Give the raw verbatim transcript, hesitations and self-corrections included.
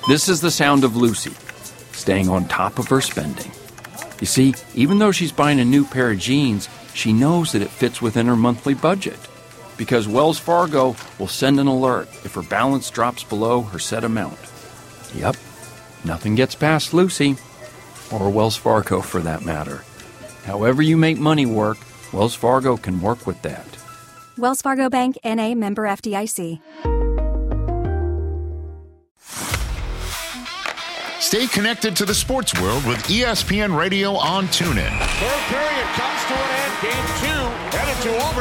This is the sound of Lucy, staying on top of her spending. You see, even though she's buying a new pair of jeans, she knows that it fits within her monthly budget. Because Wells Fargo will send an alert if her balance drops below her set amount. Yep, nothing gets past Lucy, or Wells Fargo for that matter. However you make money work, Wells Fargo can work with that. Wells Fargo Bank, N A, member F D I C. Stay connected to the sports world with E S P N Radio on TuneIn. Third period comes to an end. Game two headed to over.